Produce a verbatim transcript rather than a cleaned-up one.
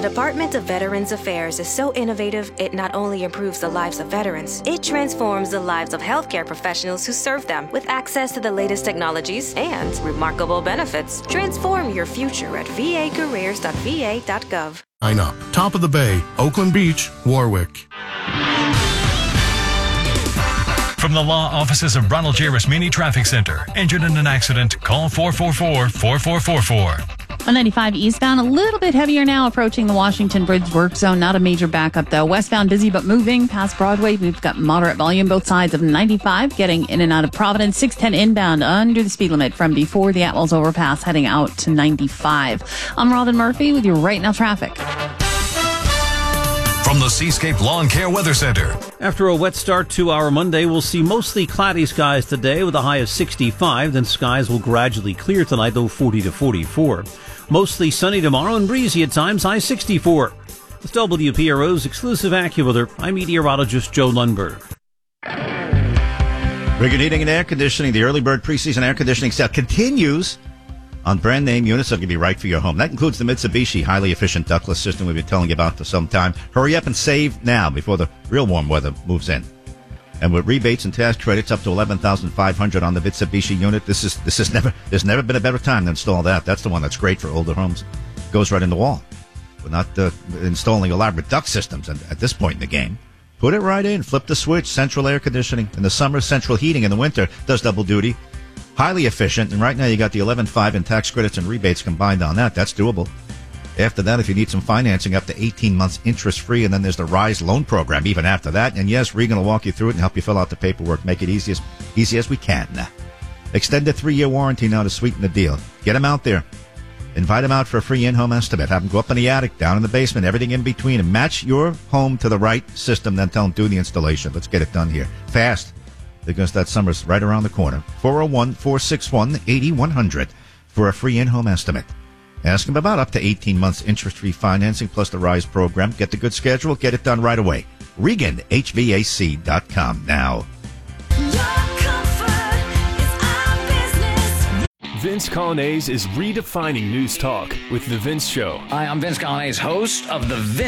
Department of Veterans Affairs is so innovative, it not only improves the lives of veterans, it transforms the lives of healthcare professionals who serve them with access to the latest technologies and remarkable benefits. Transform your future at v a careers dot v a dot gov. Line up. Top of the Bay, Oakland Beach, Warwick. From the law offices of Ronald J. Rasmini Traffic Center. Injured in an accident? Call four four four, four four four four. one ninety-five eastbound, a little bit heavier now approaching the Washington Bridge work zone. Not a major backup, though. Westbound busy but moving past Broadway. We've got moderate volume both sides of ninety-five, getting in and out of Providence. six ten inbound under the speed limit from before the Atwells overpass, heading out to ninety-five. I'm Robin Murphy with your Right Now traffic. From the Seascape Lawn Care Weather Center. After a wet start to our Monday, we'll see mostly cloudy skies today with a high of sixty-five. Then skies will gradually clear tonight, low forty to forty-four. Mostly sunny tomorrow and breezy at times, high sixty-four. With W P R O's exclusive AccuWeather, I'm meteorologist Joe Lundberg. Rigged Heating and Air Conditioning, the early bird preseason air conditioning sale continues on brand name units that can be right for your home. That includes the Mitsubishi highly efficient ductless system we've been telling you about for some time. Hurry up and save now before the real warm weather moves in. And with rebates and tax credits up to eleven thousand five hundred dollars on the Mitsubishi unit, this is this is never there's never been a better time to install that. That's the one that's great for older homes. Goes right in the wall. We're not uh, installing elaborate duct systems at, at this point in the game. Put it right in. Flip the switch. Central air conditioning in the summer, central heating in the winter does double duty. Highly efficient, and right now you got the eleven five in tax credits and rebates combined on that. That's doable. After that, if you need some financing, up to eighteen months interest-free, and then there's the RISE loan program even after that. And yes, Regan will walk you through it and help you fill out the paperwork, make it easy as, easy as we can. Extended three-year warranty now to sweeten the deal. Get them out there. Invite them out for a free in-home estimate. Have them go up in the attic, down in the basement, everything in between, and match your home to the right system, then tell them do the installation. Let's get it done here. Fast. Because that summer's right around the corner. four oh one, four six one, eight one zero zero for a free in-home estimate. Ask them about up to eighteen months interest-free financing plus the RISE program. Get the good schedule. Get it done right away. Regan H V A C dot com now. Vince Coglianese is redefining news talk with The Vince Show. Hi, I'm Vince Coglianese, host of The Vince